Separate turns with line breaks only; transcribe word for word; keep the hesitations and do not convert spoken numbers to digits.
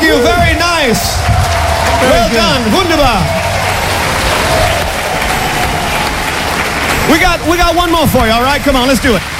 you. Very nice.
Very
well
good.
done. Wunderbar. We got, we got one more for you, all right? Come on, let's do it.